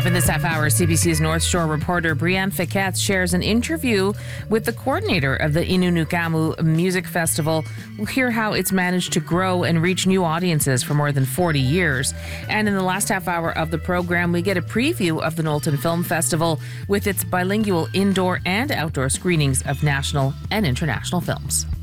Up in this half hour, CBC's North Shore reporter Brianne Fiquette shares an interview with the coordinator of the Inunukamu Music Festival. We'll hear how it's managed to grow and reach new audiences for more than 40 years. And in the last half hour of the program, we get a preview of the Knowlton Film Festival with its bilingual indoor and outdoor screenings of national and international films.